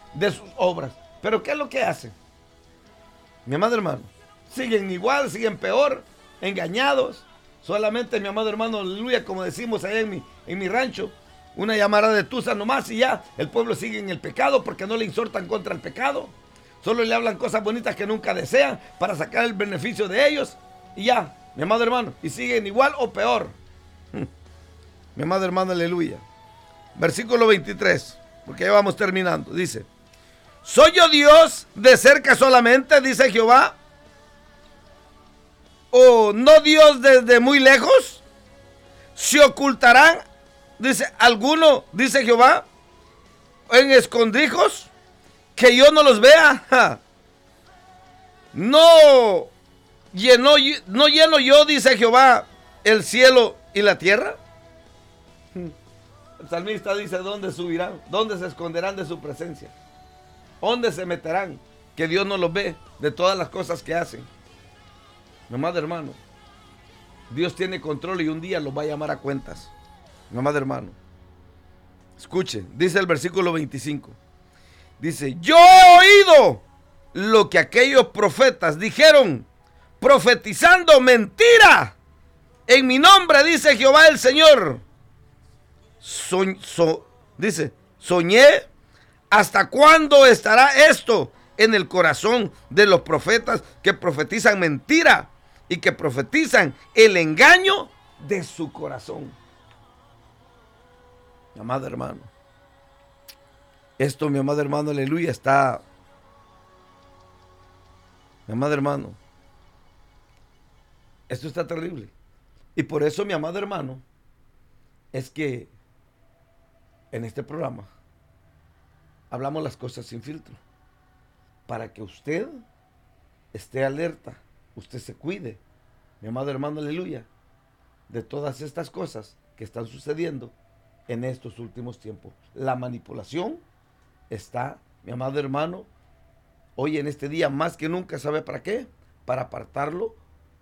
de sus obras. Pero ¿qué es lo que hacen? Mi amado hermano, siguen igual, siguen peor, engañados. Solamente, mi amado hermano, aleluya, como decimos allá en mi rancho, una llamada de tusa nomás y ya el pueblo sigue en el pecado porque no le exhortan contra el pecado. Solo le hablan cosas bonitas que nunca desean para sacar el beneficio de ellos y ya, mi amado hermano, y siguen igual o peor. Mi amado hermano, aleluya. Versículo 23, porque ya vamos terminando, dice: ¿soy yo Dios de cerca solamente, dice Jehová? ¿O no Dios desde muy lejos? ¿Se ocultarán, dice alguno, dice Jehová, en escondrijos, que yo no los vea? ¡Ja! No lleno yo, dice Jehová, el cielo y la tierra. El salmista dice: ¿dónde subirán? ¿Dónde se esconderán de su presencia? ¿Dónde se meterán? Que Dios no los ve de todas las cosas que hacen. Mi amado hermano, Dios tiene control y un día los va a llamar a cuentas. Mi amado hermano, escuche, dice el versículo 25. Dice: yo he oído lo que aquellos profetas dijeron, profetizando mentira en mi nombre, dice Jehová el Señor. Dice: soñé. ¿Hasta cuándo estará esto en el corazón de los profetas que profetizan mentira y que profetizan el engaño de su corazón? Mi amado hermano, esto, mi amado hermano, aleluya, está, mi amado hermano, esto está terrible. Y por eso, mi amado hermano, es que en este programa hablamos las cosas sin filtro, para que usted esté alerta, usted se cuide, mi amado hermano, aleluya, de todas estas cosas que están sucediendo en estos últimos tiempos. La manipulación está, mi amado hermano, hoy en este día más que nunca. ¿Sabe para qué? Para apartarlo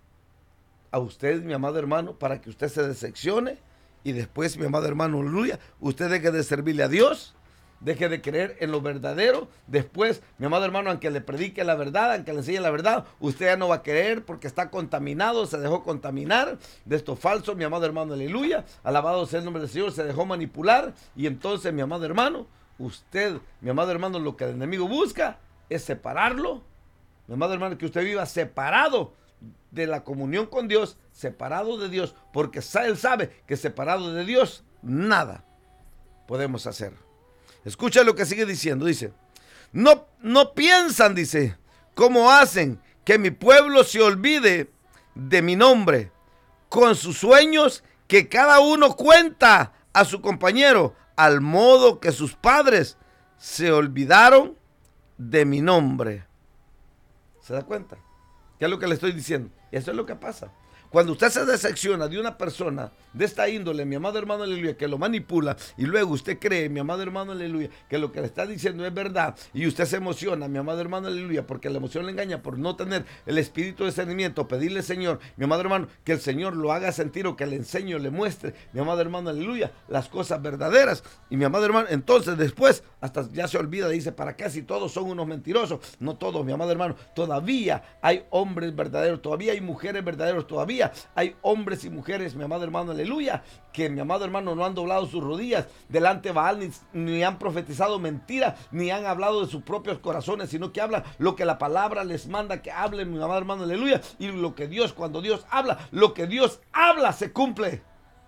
a usted, mi amado hermano, para que usted se decepcione y después, mi amado hermano, aleluya, usted deje de servirle a Dios, deje de creer en lo verdadero. Después, mi amado hermano, aunque le predique la verdad, aunque le enseñe la verdad, usted ya no va a creer porque está contaminado, se dejó contaminar de esto falso, mi amado hermano, aleluya. Alabado sea el nombre del Señor, se dejó manipular. Y entonces, mi amado hermano, usted, mi amado hermano, lo que el enemigo busca es separarlo. Mi amado hermano, que usted viva separado de la comunión con Dios, separado de Dios, porque él sabe que separado de Dios nada podemos hacer. Escucha lo que sigue diciendo, dice: no piensan, dice, cómo hacen que mi pueblo se olvide de mi nombre, con sus sueños que cada uno cuenta a su compañero, al modo que sus padres se olvidaron de mi nombre. ¿Se da cuenta? ¿Qué es lo que le estoy diciendo? Eso es lo que pasa. Cuando usted se decepciona de una persona de esta índole, mi amado hermano, aleluya, que lo manipula, y luego usted cree, mi amado hermano, aleluya, que lo que le está diciendo es verdad, y usted se emociona, mi amado hermano, aleluya, porque la emoción le engaña por no tener el espíritu de discernimiento, pedirle, Señor, mi amado hermano, que el Señor lo haga sentir o que le enseñe o le muestre, mi amado hermano, aleluya, las cosas verdaderas. Y mi amado hermano, entonces después, hasta ya se olvida, dice: ¿para qué si todos son unos mentirosos? No todos, mi amado hermano, todavía hay hombres verdaderos, todavía hay mujeres verdaderos, todavía hay hombres y mujeres, mi amado hermano, aleluya, que, mi amado hermano, no han doblado sus rodillas delante de Baal, ni han profetizado mentira, ni han hablado de sus propios corazones, sino que hablan lo que la palabra les manda que hablen, mi amado hermano, aleluya. Y lo que Dios, cuando Dios habla, lo que Dios habla se cumple.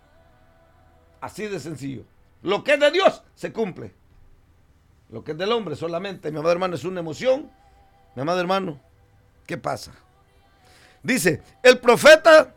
Así de sencillo. Lo que es de Dios se cumple. Lo que es del hombre solamente, mi amado hermano, es una emoción. Mi amado hermano, ¿qué pasa? Dice el profeta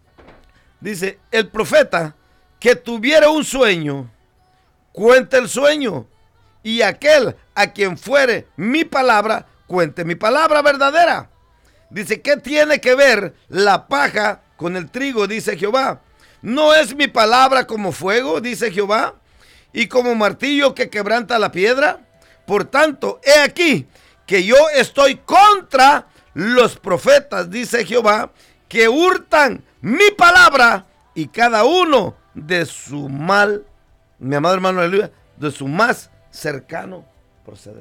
que tuviera un sueño, cuente el sueño, y aquel a quien fuere mi palabra, cuente mi palabra verdadera. Dice: ¿qué tiene que ver la paja con el trigo? Dice Jehová. ¿No es mi palabra como fuego? Dice Jehová, y como martillo que quebranta la piedra. Por tanto, he aquí que yo estoy contra los profetas, dice Jehová, que hurtan mi palabra, y cada uno de su mal, mi amado hermano, aleluya, de su más cercano proceder.